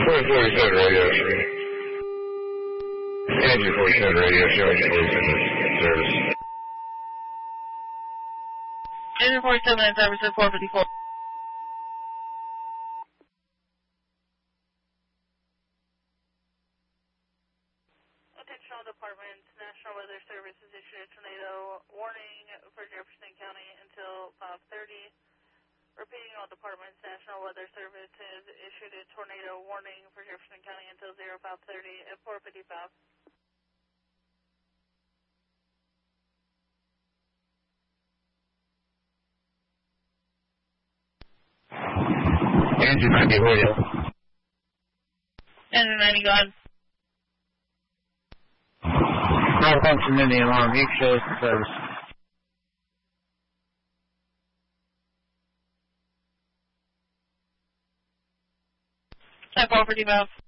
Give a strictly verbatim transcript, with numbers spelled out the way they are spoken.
four forty-seven radio. Engine forty-seven radio showing forty-seven service. Engine forty-seven in service at four fifty-four. Attention all departments, National Weather Service has issued a tornado warning for Jefferson County until five thirty. Repeating, all departments, National Weather Service has issued a tornado warning for Jefferson County until five thirty at four fifty-five. Engine ninety radio. Engine ninety, go ahead. Malfunction in the alarm, each shows the service. At four fifty-five.